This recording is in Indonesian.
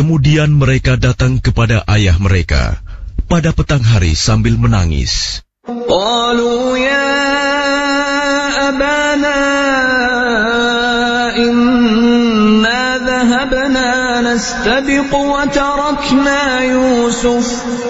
Kemudian mereka datang kepada ayah mereka pada petang hari sambil menangis. Qalu ya abana inna dhahabna nastabiqu wa tarakna Yusuf